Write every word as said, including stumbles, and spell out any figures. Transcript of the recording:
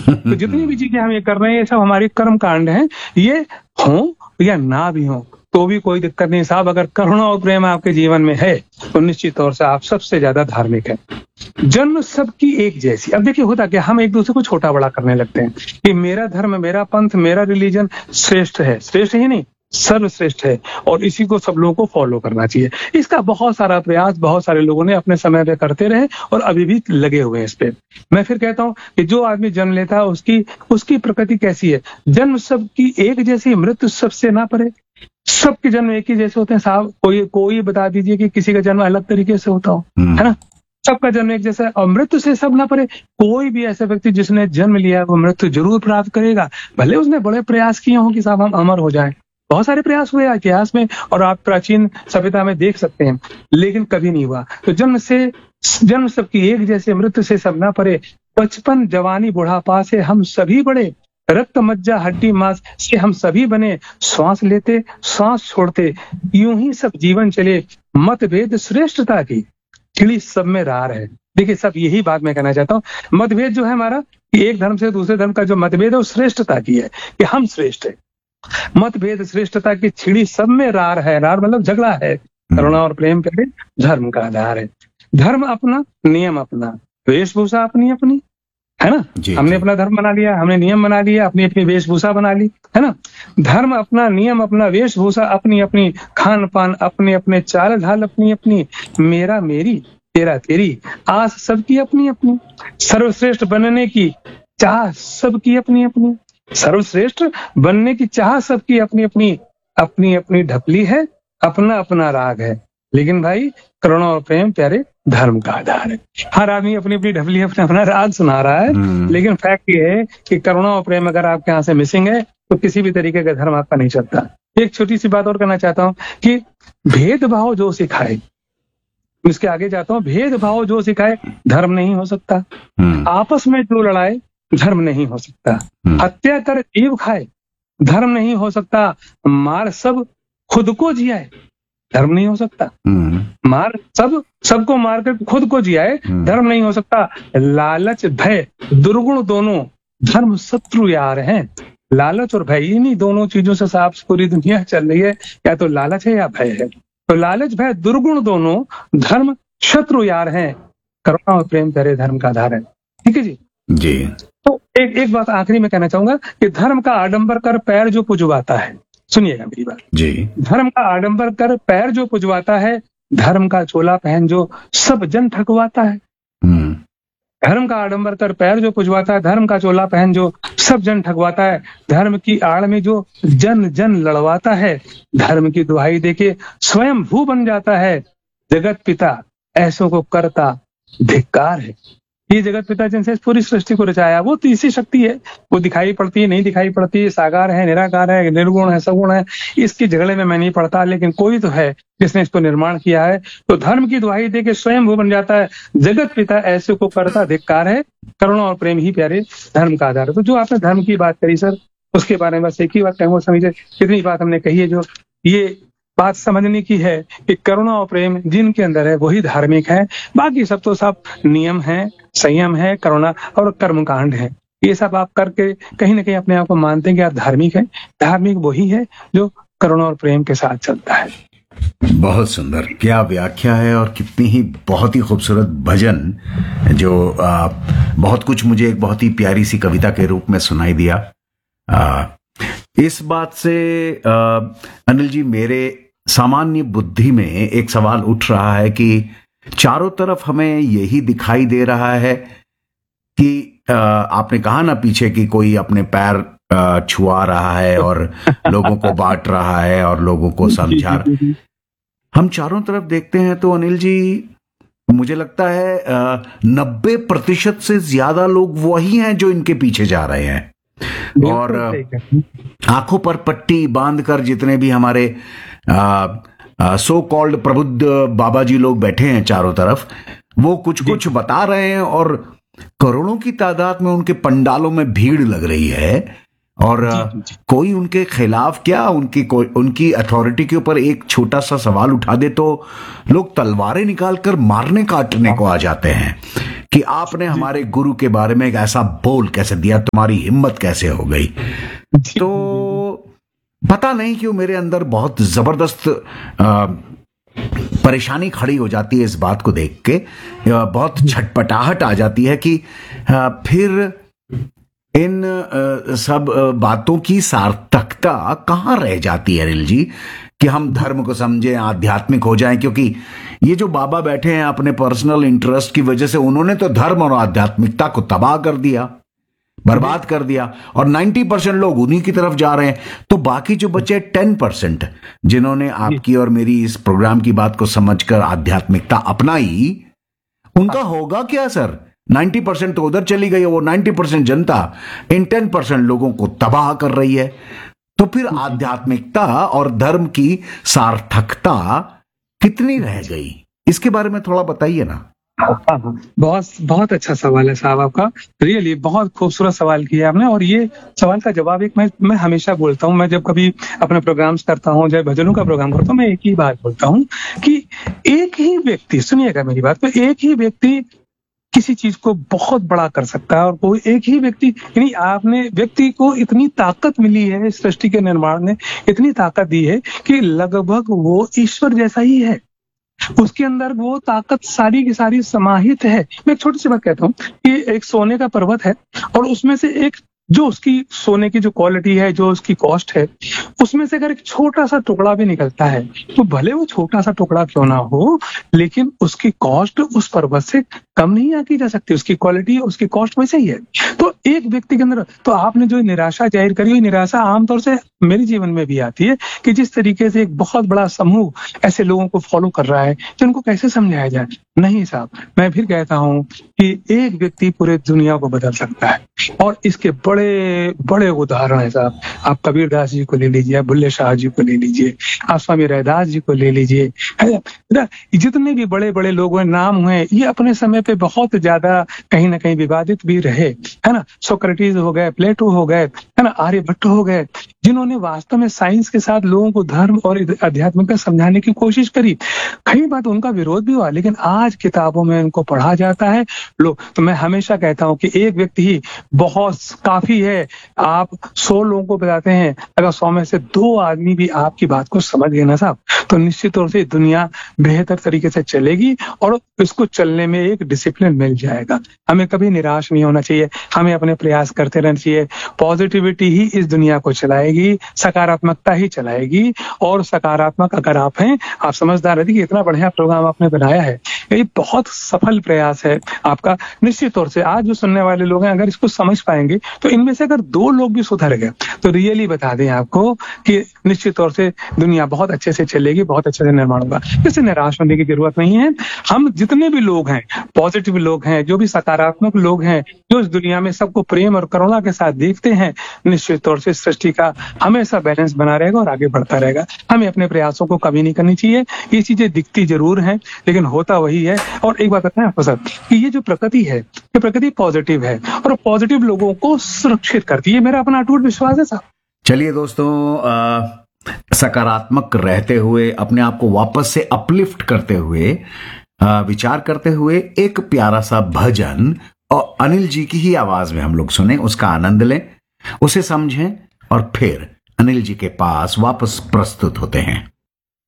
तो जितनी भी चीजें हम ये कर रहे हैं ये सब हमारे कर्म कांड हैं, ये हो या ना भी हो तो भी कोई दिक्कत नहीं साहब। अगर करुणा और प्रेम आपके जीवन में है तो निश्चित तौर से आप सबसे ज्यादा धार्मिक है। जन्म सबकी एक जैसी। अब देखिए होता क्या, हम एक दूसरे को छोटा बड़ा करने लगते हैं कि मेरा धर्म, मेरा पंथ, मेरा रिलीजन श्रेष्ठ है। श्रेष्ठ ही नहीं, सर्वश्रेष्ठ है और इसी को सब लोगों को फॉलो करना चाहिए। इसका बहुत सारा प्रयास बहुत सारे लोगों ने अपने समय पे करते रहे और अभी भी लगे हुए हैं इस पे। मैं फिर कहता हूँ कि जो आदमी जन्म लेता है उसकी उसकी प्रकृति कैसी है। जन्म सबकी एक जैसी, मृत्यु सबसे ना परे। सबके जन्म एक ही जैसे होते हैं साहब। कोई कोई बता दीजिए कि किसी का जन्म अलग तरीके से होता हो, है ना। सबका जन्म एक जैसा है और मृत्यु से सब ना परे। कोई भी ऐसा व्यक्ति जिसने जन्म लिया वो मृत्यु जरूर प्राप्त करेगा, भले उसने बड़े प्रयास किए हों कि साहब हम अमर हो जाएं। बहुत सारे प्रयास हुए इतिहास में और आप प्राचीन सभ्यता में देख सकते हैं, लेकिन कभी नहीं हुआ। तो जन्म से जन्म सबकी एक जैसे, मृत्यु से सब ना परे। बचपन जवानी बुढ़ापा से हम सभी बड़े, रक्त मज्जा हड्डी मांस से हम सभी बने। श्वास लेते श्वास छोड़ते यूं ही सब जीवन चले। मतभेद श्रेष्ठता की चिड़ी सब में रार है। देखिए सब यही बात मैं कहना चाहता हूँ। मतभेद जो है हमारा, एक धर्म से दूसरे धर्म का जो मतभेद है वो श्रेष्ठता की है कि हम श्रेष्ठ है। मतभेद श्रेष्ठता की छिड़ी सब में रार है। रार मतलब झगड़ा है। करुणा और प्रेम के धर्म का आधार है। धर्म अपना, नियम अपना, वेशभूषा अपनी अपनी, है ना। जी, हमने जी. अपना धर्म बना लिया, हमने नियम बना लिया, अपनी अपनी वेशभूषा बना ली, है ना। धर्म अपना, नियम अपना, वेशभूषा अपनी अपनी, खान पान अपने अपने, चाल ढाल अपनी अपनी, मेरा मेरी, तेरा तेरी, आस सबकी अपनी अपनी, सर्वश्रेष्ठ बनने की चाह सबकी अपनी अपनी, सर्वश्रेष्ठ बनने की चाह सबकी अपनी अपनी, अपनी अपनी ढपली है, अपना अपना राग है। लेकिन भाई करुणा और प्रेम प्यारे धर्म का आधार है। हर आदमी अपनी अपनी ढपली अपना अपना राग सुना रहा है, लेकिन फैक्ट ये है कि करुणा और प्रेम अगर आपके यहाँ से मिसिंग है तो किसी भी तरीके का धर्म आपका नहीं चलता। एक छोटी सी बात और करना चाहता हूँ कि भेदभाव जो सिखाए, इसके आगे जाता हूँ, भेदभाव जो सिखाए धर्म नहीं हो सकता। आपस में जो लड़ाए धर्म नहीं हो सकता। हत्या कर जीव खाए धर्म नहीं हो सकता। मार सब खुद को जियाए धर्म नहीं हो सकता। मार सब सबको मारकर खुद को जियाए धर्म नहीं हो सकता। लालच भय दुर्गुण दोनों धर्म शत्रु यार हैं। लालच और भय, इन्हीं दोनों चीजों से साफ पूरी दुनिया चल रही है। या तो लालच है या भय है। तो लालच भय दुर्गुण दोनों धर्म शत्रु यार हैं। करुणा और प्रेम प्यारे धर्म का आधार है। ठीक है जी जी। तो एक एक बात आखिरी में कहना चाहूंगा कि धर्म का आडंबर कर पैर जो पुजवाता है, सुनिएगा मेरी बात जी। धर्म का आडंबर कर पैर जो पुजवाता है, धर्म का चोला पहन जो सब जन ठगवाता है। धर्म का आडंबर कर पैर जो पुजवाता है, धर्म का चोला पहन जो सब जन ठगवाता है। धर्म की आड़ में जो जन जन लड़वाता है, धर्म की दुहाई देके स्वयं भू बन जाता है। जगत पिता ऐसों को करता धिक्कार है। ये जगत पिता जिनसे पूरी सृष्टि को रचाया, वो तीसरी शक्ति है। वो दिखाई पड़ती है, नहीं दिखाई पड़ती, साकार है, निराकार है, निर्गुण है, सगुण है। इसकी झगड़े में मैं नहीं पड़ता, लेकिन कोई तो है जिसने इसको निर्माण किया है। तो धर्म की दुहाई दे के स्वयं वो बन जाता है। जगत पिता ऐसे को करता धिक्कार है। करुणा और प्रेम ही प्यारे धर्म का आधार है। तो जो आपने धर्म की बात करी सर, उसके बारे में बस एक ही बात कहूँगा, समझे कितनी बात हमने कही है। जो ये बात समझने की है कि करुणा और प्रेम जिनके अंदर है वही धार्मिक है। बाकी सब तो सब नियम है, संयम है, करुणा और कर्मकांड है। ये सब आप करके कहीं ना कहीं अपने आप को मानते हैं कि आप धार्मिक हैं। धार्मिक वही है जो करुणा और प्रेम के साथ चलता है। बहुत सुंदर, क्या व्याख्या है और कितनी ही बहुत ही खूबसूरत भजन, जो आ, बहुत कुछ मुझे एक बहुत ही प्यारी सी कविता के रूप में सुनाई दिया। आ, इस बात से आ, अनिल जी, मेरे सामान्य बुद्धि में एक सवाल उठ रहा है कि चारों तरफ हमें यही दिखाई दे रहा है कि आ, आपने कहा ना पीछे कि कोई अपने पैर आ, छुआ रहा है और लोगों को बांट रहा है और लोगों को समझा रहा है। हम चारों तरफ देखते हैं तो अनिल जी, मुझे लगता है नब्बे प्रतिशत से ज्यादा लोग वही हैं जो इनके पीछे जा रहे हैं। और आंखों पर पट्टी बांधकर जितने भी हमारे सो कॉल्ड प्रबुद्ध बाबा जी लोग बैठे हैं चारों तरफ, वो कुछ कुछ बता रहे हैं और करोड़ों की तादाद में उनके पंडालों में भीड़ लग रही है। और जी, जी. कोई उनके खिलाफ क्या, उनकी कोई उनकी अथॉरिटी के ऊपर एक छोटा सा सवाल उठा दे तो लोग तलवारें निकालकर मारने काटने को आ जाते हैं। कि आपने हमारे गुरु के बारे में एक ऐसा बोल कैसे दिया, तुम्हारी हिम्मत कैसे हो गई। तो पता नहीं क्यों मेरे अंदर बहुत जबरदस्त आ, परेशानी खड़ी हो जाती है इस बात को देख के, बहुत छटपटाहट आ जाती है कि आ, फिर इन आ, सब आ, बातों की सार्थकता कहाँ रह जाती है अनिल जी, कि हम धर्म को समझें, आध्यात्मिक हो जाएं। क्योंकि ये जो बाबा बैठे हैं अपने पर्सनल इंटरेस्ट की वजह से, उन्होंने तो धर्म और आध्यात्मिकता को तबाह कर दिया, बर्बाद कर दिया, और नब्बे परसेंट लोग उन्हीं की तरफ जा रहे हैं। तो बाकी जो बचे दस परसेंट जिन्होंने आपकी और मेरी इस प्रोग्राम की बात को समझकर आध्यात्मिकता अपनाई, उनका होगा क्या सर? नब्बे परसेंट तो उधर चली गई है, वो नब्बे परसेंट जनता इन दस परसेंट लोगों को तबाह कर रही है। तो फिर आध्यात्मिकता और धर्म की सार्थकता कितनी रह गई, इसके बारे में थोड़ा बताइए ना। बहुत बहुत अच्छा सवाल है साहब आपका, रियली बहुत खूबसूरत सवाल किया आपने। और ये सवाल का जवाब एक मैं मैं हमेशा बोलता हूँ, मैं जब कभी अपने प्रोग्राम्स करता हूँ, जब भजनों का प्रोग्राम करता हूँ, मैं एक ही बात बोलता हूँ कि एक ही व्यक्ति, सुनिएगा मेरी बात, तो एक ही व्यक्ति किसी चीज को बहुत बड़ा कर सकता है। और कोई एक ही व्यक्ति, यानी आपने व्यक्ति को इतनी ताकत मिली है, इस सृष्टि के निर्माण ने इतनी ताकत दी है कि लगभग वो ईश्वर जैसा ही है, उसके अंदर वो ताकत सारी की सारी समाहित है। मैं एक छोटी सी बात कहता हूँ कि एक सोने का पर्वत है, और उसमें से एक जो उसकी सोने की जो क्वालिटी है, जो उसकी कॉस्ट है, उसमें से अगर एक छोटा सा टुकड़ा भी निकलता है, तो भले वो छोटा सा टुकड़ा क्यों ना हो, लेकिन उसकी कॉस्ट उस पर्वत से कम नहीं आकी जा सकती। उसकी क्वालिटी, उसकी कॉस्ट वैसे ही है। तो एक व्यक्ति के अंदर, तो आपने जो निराशा जाहिर करी, हुई निराशा आमतौर से मेरे जीवन में भी आती है कि जिस तरीके से एक बहुत बड़ा समूह ऐसे लोगों को फॉलो कर रहा है, तो उनको कैसे समझाया जाए। नहीं साहब, मैं फिर कहता हूं कि एक व्यक्ति पूरे दुनिया को बदल सकता है, और इसके बड़े बड़े उदाहरण है साहब। आप कबीरदास जी को ले लीजिए, आप बुल्ले शाह जी को ले लीजिए, आप स्वामी रैदास जी को ले लीजिए, जितने भी बड़े बड़े लोगों नाम हुए, ये अपने समय पे बहुत ज्यादा कहीं ना कहीं विवादित भी रहे, है ना। सोक्रेटिस हो गए, प्लेटो हो गए, है ना, आर्यभट्ट हो गए, जिन्होंने वास्तव में साइंस के साथ लोगों को धर्म और आध्यात्मिकता समझाने की कोशिश करी। कई बार तो उनका विरोध भी हुआ, लेकिन आज किताबों में उनको पढ़ा जाता है लोग। तो मैं हमेशा कहता हूं कि एक व्यक्ति ही बहुत काफी है। आप सौ लोगों को बताते हैं, अगर सौ में से दो आदमी भी आपकी बात को समझ गए ना साहब, तो निश्चित तौर से दुनिया बेहतर तरीके से चलेगी, और इसको चलने में एक डिसिप्लिन मिल जाएगा। हमें कभी निराश नहीं होना चाहिए, हमें अपने प्रयास करते रहना चाहिए। पॉजिटिविटी ही इस दुनिया को चलाएगी, सकारात्मकता ही चलाएगी। और सकारात्मक अगर आप हैं, आप समझदार रहती कि इतना बढ़िया प्रोग्राम आपने बनाया है, ये बहुत सफल प्रयास है आपका। निश्चित तौर से आज जो सुनने वाले लोग हैं, अगर इसको समझ पाएंगे, तो इनमें से अगर दो लोग भी सुधर गए, तो रियली बता दें आपको कि निश्चित तौर से दुनिया बहुत अच्छे से चलेगी, बहुत अच्छे से निर्माण होगा। इससे निराश होने की जरूरत नहीं है। हम जितने भी लोग हैं, पॉजिटिव लोग हैं, जो भी सकारात्मक लोग हैं, जो इस दुनिया में सबको प्रेम और करुणा के साथ देखते हैं, निश्चित तौर से सृष्टि का हमेशा बैलेंस बना रहेगा और आगे बढ़ता रहेगा। हमें अपने प्रयासों को कमी नहीं करनी चाहिए। ये चीजें दिखती जरूर हैं, लेकिन होता वही है। और एक बात बताएं आपको सर, कि ये जो प्रकृति है, ये प्रकृति पॉजिटिव है, और पॉजिटिव लोगों को सुरक्षित करती है। मेरा अपना अटूट विश्वास है साहब। चलिए दोस्तों, आ, सकारात्मक रहते हुए, अपने आप को वापस से अपलिफ्ट करते हुए, आ, विचार करते हुए, एक प्यारा सा भजन और अनिल जी की ही आवाज में हम लोग सुने, उसका आनंद लें, उसे समझें, और फिर अनिल जी के पास वापस प्रस्तुत होते हैं।